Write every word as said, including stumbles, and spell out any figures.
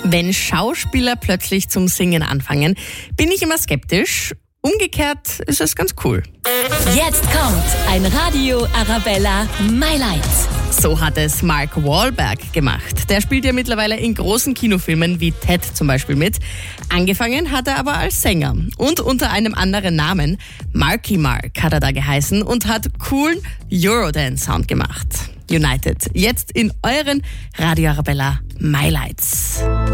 Wenn Schauspieler plötzlich zum Singen anfangen, bin ich immer skeptisch. Umgekehrt ist es ganz cool. Jetzt kommt ein Radio Arabella My Lights. So hat es Mark Wahlberg gemacht. Der spielt ja mittlerweile in großen Kinofilmen wie Ted zum Beispiel mit. Angefangen hat er aber als Sänger und unter einem anderen Namen. Marky Mark hat er da geheißen und hat coolen Eurodance-Sound gemacht. United, jetzt in euren Radio Arabella My Lights.